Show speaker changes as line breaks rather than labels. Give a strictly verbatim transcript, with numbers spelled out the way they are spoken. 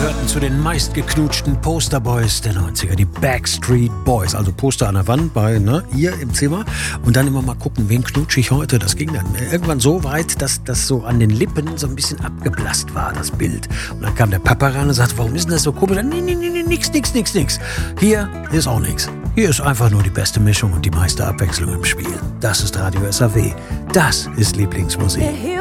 gehörten zu den meistgeknutschten Posterboys der neunziger, die Backstreet Boys. Also Poster an der Wand bei ne, ihr im Zimmer und dann immer mal gucken, wen knutsche ich heute. Das ging dann irgendwann so weit, dass das so an den Lippen so ein bisschen abgeblasst war, das Bild. Und dann kam der Papa ran und sagte, warum ist denn das so komisch? Nee, nee, nee, nee, nix, nix, nix, nix. Hier ist auch nix. Hier ist einfach nur die beste Mischung und die meiste Abwechslung im Spiel. Das ist Radio S A W. Das ist Lieblingsmusik.